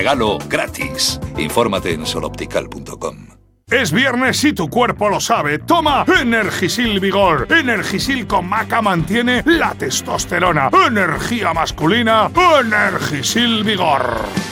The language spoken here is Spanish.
regalo gratis. Infórmate en soloptical.com. Es viernes y tu cuerpo lo sabe. Toma Energisil Vigor. Energisil con maca mantiene la testosterona. Energía masculina. Energisil Vigor.